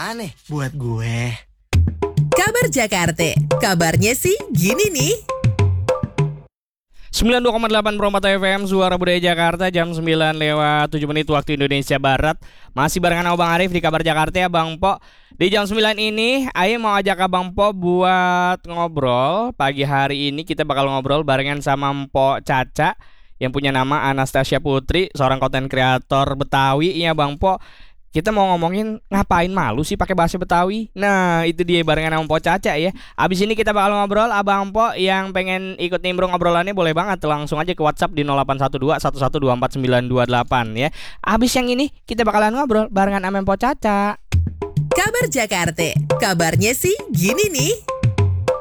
apaan nih buat gue? Kabar Jakarta, kabarnya sih gini nih. 92,8 Promata FM, Suara Budaya Jakarta, jam 9:07 waktu Indonesia Barat. Masih barengan sama Bang Arif di Kabar Jakarta ya Bang Po. Di jam 9 ini, Ayo mau ajak Abang Po buat ngobrol. Pagi hari ini kita bakal ngobrol barengan sama Mpok Caca yang punya nama Anastasia Putri, seorang konten kreator Betawi. Iya Bang Po, kita mau ngomongin ngapain malu sih pakai bahasa Betawi. Nah itu dia barengan sama Mpok Caca ya. Abis ini kita bakal ngobrol. Abang Mpok yang pengen ikut nimbrung ngobrolannya boleh banget. Langsung aja ke WhatsApp di 0812 1124 928 ya. Abis yang ini kita bakalan ngobrol barengan sama Mpok Caca. Kabar Jakarta, kabarnya sih gini nih.